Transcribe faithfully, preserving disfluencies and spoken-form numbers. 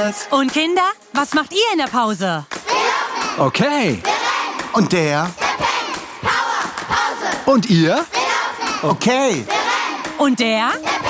was. Und Kinder, was macht ihr in der Pause? Okay. Und der? Und ihr? Okay. Und der? Der